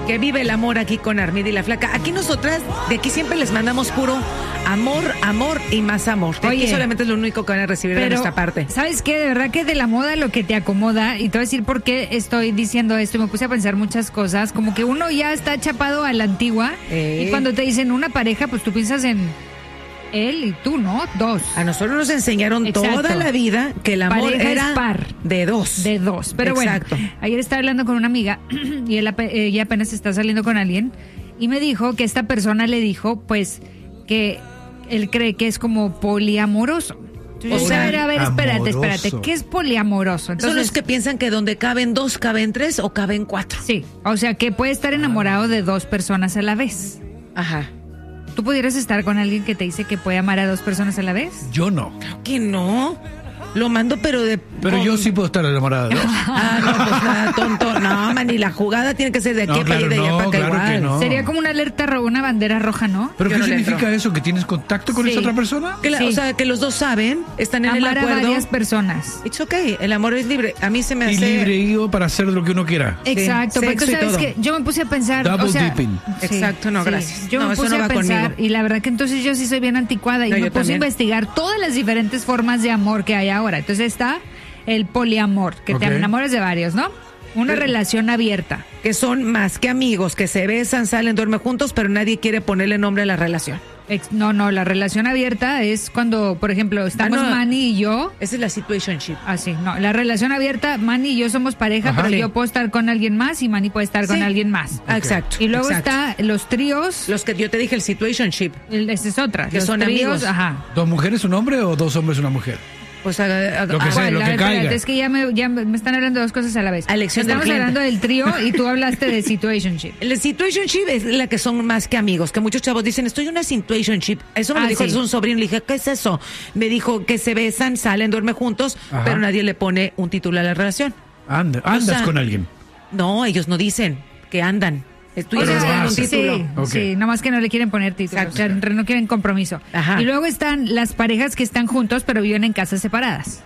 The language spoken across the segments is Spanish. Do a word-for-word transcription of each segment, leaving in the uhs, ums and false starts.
Que vive el amor aquí con Armida y la Flaca. Aquí nosotras, de aquí siempre les mandamos puro amor, amor y más amor. De Oye, aquí solamente es lo único que van a recibir pero, de nuestra parte. ¿sabes qué? De verdad que de la moda lo que te acomoda, y te voy a decir por qué estoy diciendo esto, y me puse a pensar muchas cosas, como que uno ya está chapado a la antigua, Eh. y cuando te dicen una pareja, pues tú piensas en él y tú, ¿no? Dos. A nosotros nos enseñaron Exacto. toda la vida que el amor Pareja era es par. de dos. De dos. Pero Exacto. bueno, ayer estaba hablando con una amiga y él, ape- ella apenas está saliendo con alguien y me dijo que esta persona le dijo, pues, que él cree que es como poliamoroso. Entonces, O sea, a ver, a ver, espérate, amoroso. espérate. ¿Qué es poliamoroso? Son los que piensan que donde caben dos, caben tres o caben cuatro. Sí, o sea, que puede estar enamorado de dos personas a la vez. Ajá. ¿Tú pudieras estar con alguien que te dice que puede amar a dos personas a la vez? Yo no. Que no. Lo mando, pero de. Pero con- yo sí puedo estar enamorada de dos. Ah, no, pues nada, tonto. No, man, y la jugada tiene que ser de aquí No, para allá y de claro, allá no, para acá claro igual. que no. Sería como una alerta, ro- una bandera roja, ¿no? ¿Pero Yo qué no le significa entro. eso? ¿Que tienes contacto con Sí. esa otra persona? Que la- Sí. O sea, que los dos saben, están en Amar el a acuerdo. varias personas. It's okay, el amor es libre. A mí se me Y hace. libre yo para hacer lo que uno quiera. Exacto, porque sexo y sabes todo. que yo me puse a pensar, Double o sea, dipping. Exacto, no, gracias. Yo No, me eso puse no a va pensar conmigo. y la verdad que entonces yo sí soy bien anticuada y No, me yo puse también. a investigar todas las diferentes formas de amor que hay ahora. Entonces está el poliamor, que Ok. te enamoras de varios, ¿no? Una Pero- relación abierta. Que son más que amigos, que se besan, salen, duermen juntos, pero nadie quiere ponerle nombre a la relación. Ex- No, no, la relación abierta es cuando, por ejemplo, estamos Ah, no. Manny y yo. Esa es la situationship. Así, no, la relación abierta, Manny y yo somos pareja, Ajá. pero Sí. yo puedo estar con alguien más y Manny puede estar con Sí. alguien más. Ah, exacto. Y luego exacto. está los tríos, Los que yo te dije, el situationship. el- esa es otra. Que los son tríos, amigos. ajá. ¿Dos mujeres un hombre o dos hombres una mujer? Pues haga- haga- Lo que ah, sea. ¿Cuál? lo A que ver, espérate, caiga. es que ya me, ya me están hablando de dos cosas a la vez. A elección del Estamos cliente. hablando del trío y tú hablaste de situationship. El situationship es la que son más que amigos, que muchos chavos dicen, estoy en una situationship. Eso me Ah, lo dijo sí. es un sobrino, le dije, ¿qué es eso? Me dijo que se besan, salen, duermen juntos, Ajá. pero nadie le pone un título a la relación. Anda- andas sea, con alguien. No, ellos no dicen que andan. Tú O ya Pero les lo dan un hacen. título. Sí, Ok. sí, nomás que no le quieren poner título, Exacto. o sea, no quieren compromiso. Ajá. Y luego están las parejas que están juntos pero viven en casas separadas.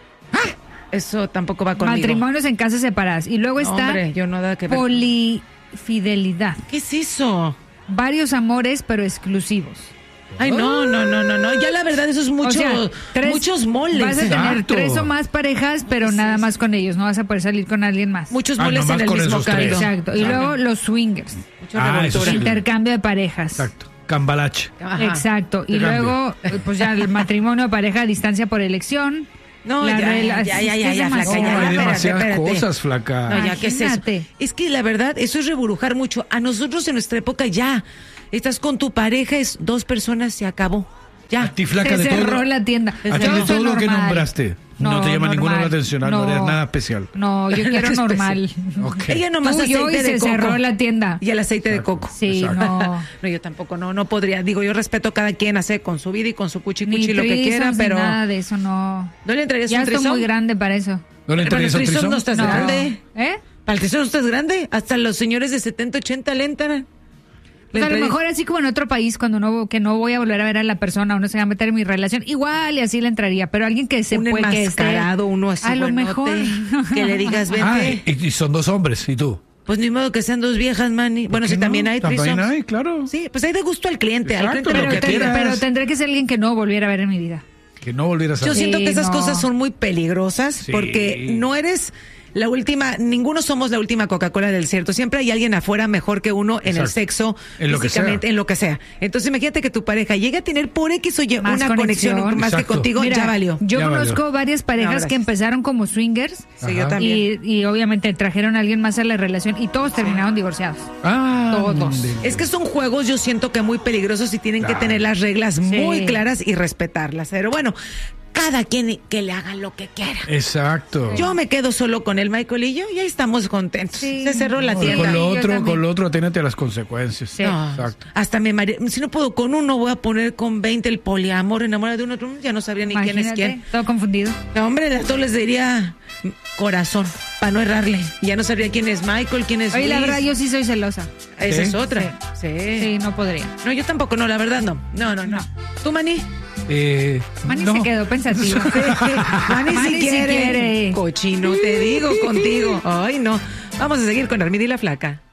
Eso tampoco va conmigo. Matrimonios en casas separadas. Y luego está Hombre, yo no da que ver. polifidelidad. ¿Qué es eso? Varios amores pero exclusivos. Ay, no, no, no, no, no. Ya la verdad, eso es mucho, O sea, tres- muchos moles. Vas a tener Exacto. tres o más parejas, pero nada más con ellos. No vas a poder salir con alguien más. Muchos Ah, moles nomás en el con mismo esos tres. caldo. Exacto. Y luego los swingers. Mucho Ah, revoltura. eso sí. Intercambio de parejas. Exacto. Cambalache. Ajá. Exacto. Y Te cambio. luego, eh, pues ya el matrimonio, pareja a distancia por elección. No, La ya, rela- ya, es ya, que ya, es ya, flaca, demasiado. ya, Oh, hay espérate, demasiadas espérate. cosas, flaca. No, ya, ¿qué es eso? Imagínate. Es que la verdad, eso es reburujar mucho. A nosotros en nuestra época ya, estás con tu pareja, es dos personas, se acabó. Ya. A ti, flaca, Se de cerró todo. la tienda. A ti Yo de soy todo lo que normal. nombraste. No, te llama ninguna la normal. atención, no, harías nada especial. No, yo quiero Especial. normal. Ok. Ella nomás Tú, yo, aceite y de se coco. cerró la tienda. Y el aceite de coco. Sí, Exacto. no. No, yo tampoco, no, no podría. Digo, yo respeto a cada quien hace con su vida y con su cuchi Ni cuchi lo que threesomes, quiera, ni pero nada de eso, no. ¿no le entrarías Ya un estoy trisón? muy grande para eso. ¿No le Para el entrarías al trisón trisón? no estás No. grande. ¿Eh? Para el trisón no estás grande. Hasta los señores de setenta, ochenta le entran. Le Pues a lo entrarías- mejor así como en otro país, cuando no, que no voy a volver a ver a la persona o no se va a meter en mi relación, igual y así le entraría, pero alguien que se un puede que esté- enmascarado, uno así a lo buenote, mejor que le digas, vente. Ah, y, y son dos hombres, ¿y tú? Pues ni modo que sean dos viejas, Manny. Bueno, qué sí, no? también hay También threesomes. hay, claro. Sí, pues hay de gusto al cliente. Al Exacto, cliente lo lo pero, que que ten- quiera. quieras. pero tendré que ser alguien que no volviera a ver en mi vida. Que no volvieras a Yo hacer. siento Sí, que esas no. cosas son muy peligrosas Sí. porque no eres la última, ninguno somos la última Coca-Cola del desierto. Siempre hay alguien afuera mejor que uno en el Exacto. sexo, En lo que físicamente, sea. en lo que sea. Entonces imagínate que tu pareja llegue a tener por X o Y Más una conexión. conexión más que Exacto. contigo, Mira, ya valió. Yo Ya conozco valió. varias No, parejas gracias. que empezaron como swingers Sí, yo Ajá. también. y, y obviamente trajeron a alguien más a la relación y todos terminaron divorciados. Ah, Todos. de- Es que son juegos, yo siento que muy peligrosos y tienen Claro. que tener las reglas muy Sí. claras y respetarlas. Pero bueno, cada quien que le haga lo que quiera. Exacto. Yo me quedo solo con el Michael y yo y ahí estamos contentos. Sí. Se cerró la No, tienda. con lo Yo otro, también. con lo otro, aténate a las consecuencias. Sí. No, Exacto. hasta me mare... Si no puedo con uno, voy a poner con veinte el poliamor, enamorado de uno, otro, ya no sabría ni quién es Imagínate, quién. todo confundido. No, hombre, a todos les diría corazón, para no errarle. Ya no sabría quién es Michael, quién es Oye, la Luis. verdad, yo sí soy celosa. Esa ¿Sí? es otra. Sí. Sí, no podría. No, yo tampoco, no, la verdad no. No, no, no. No. ¿Tú, Mani? Eh, Manny no. se quedó pensativo. Mani, Manny si sí quiere. quiere. Cochino, te digo contigo. Ay, no. Vamos a seguir con Armida y la Flaca.